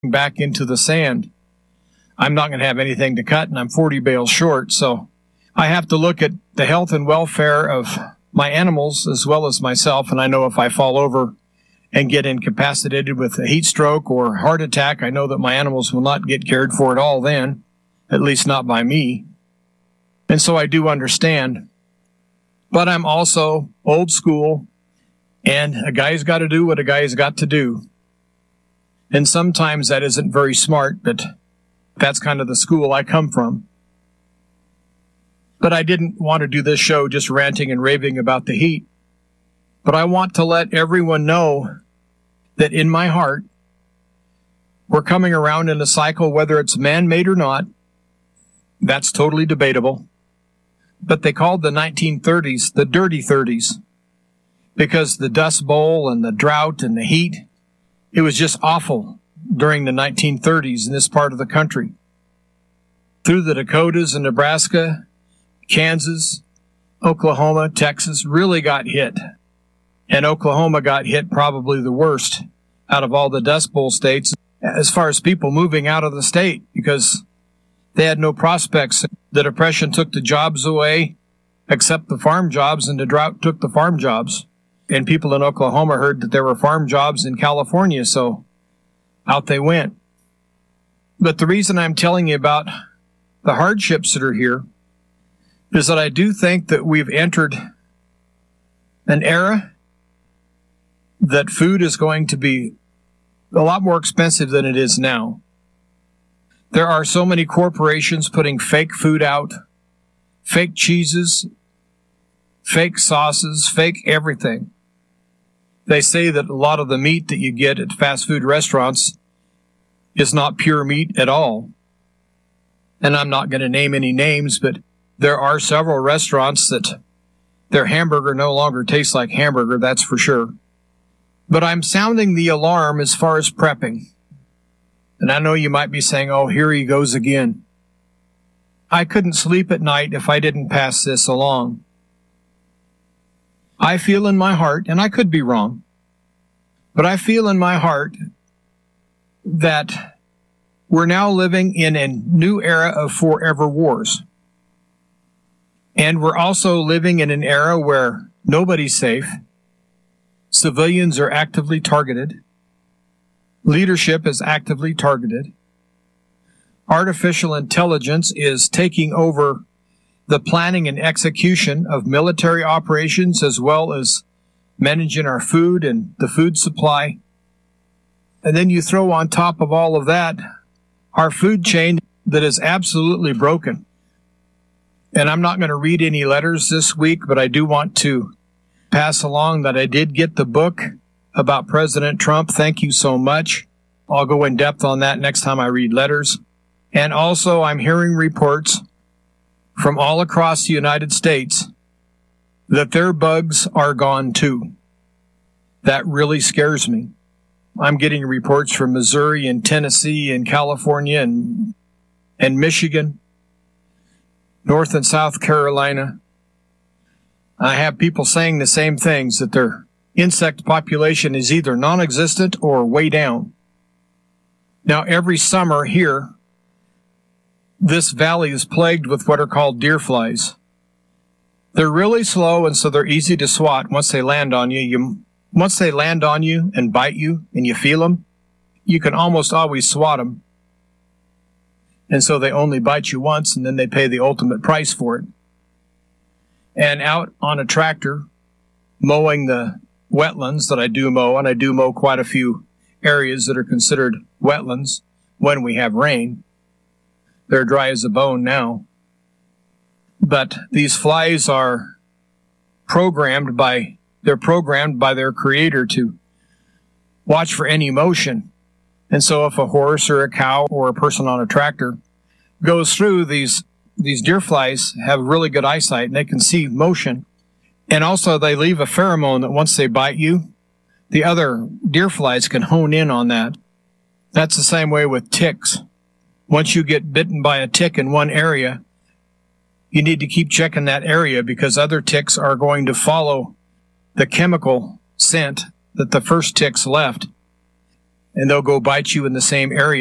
back into the sand. I'm not going to have anything to cut, and I'm 40 bales short, so I have to look at the health and welfare of my animals as well as myself, and I know if I fall over and get incapacitated with a heat stroke or heart attack, I know that my animals will not get cared for at all then, at least not by me. And so I do understand. But I'm also old school, and a guy's got to do what a guy's got to do. And sometimes that isn't very smart, but that's kind of the school I come from. But I didn't want to do this show just ranting and raving about the heat. But I want to let everyone know that in my heart, we're coming around in a cycle, whether it's man-made or not. That's totally debatable. But they called the 1930s the dirty 30s because the Dust Bowl and the drought and the heat, it was just awful during the 1930s in this part of the country. Through the Dakotas and Nebraska, Kansas, Oklahoma, Texas really got hit. And Oklahoma got hit probably the worst out of all the Dust Bowl states as far as people moving out of the state because they had no prospects. The Depression took the jobs away, except the farm jobs, and the drought took the farm jobs. And people in Oklahoma heard that there were farm jobs in California, so out they went. But the reason I'm telling you about the hardships that are here is that I do think that we've entered an era that food is going to be a lot more expensive than it is now. There are so many corporations putting fake food out, fake cheeses, fake sauces, fake everything. They say that a lot of the meat that you get at fast food restaurants is not pure meat at all. And I'm not going to name any names, but there are several restaurants that their hamburger no longer tastes like hamburger, that's for sure. But I'm sounding the alarm as far as prepping. And I know you might be saying, oh, here he goes again. I couldn't sleep at night if I didn't pass this along. I feel in my heart, and I could be wrong, but I feel in my heart that we're now living in a new era of forever wars. And we're also living in an era where nobody's safe. Civilians are actively targeted. Leadership is actively targeted. Artificial intelligence is taking over the planning and execution of military operations as well as managing our food and the food supply. And then you throw on top of all of that our food chain that is absolutely broken. And I'm not going to read any letters this week, but I do want to pass along that I did get the book about President Trump. Thank you so much. I'll go in depth on that next time I read letters. And also, I'm hearing reports from all across the United States that their bugs are gone too. That really scares me. I'm getting reports from Missouri and Tennessee and California and Michigan, North and South Carolina. I have people saying the same things, that their insect population is either non-existent or way down. Now, every summer here, this valley is plagued with what are called deer flies. They're really slow, and so they're easy to swat once they land on you. Once they land on you and bite you and you feel them, you can almost always swat them. And so they only bite you once, and then they pay the ultimate price for it. And out on a tractor, mowing the wetlands that I do mow, and I do mow quite a few areas that are considered wetlands when we have rain. They're dry as a bone now. But these flies are programmed by their creator to watch for any motion. And so if a horse or a cow or a person on a tractor goes through, these deer flies have really good eyesight and they can see motion. And also they leave a pheromone that once they bite you, the other deer flies can hone in on that. That's the same way with ticks. Once you get bitten by a tick in one area, you need to keep checking that area because other ticks are going to follow the chemical scent that the first ticks left. and they'll go bite you in the same area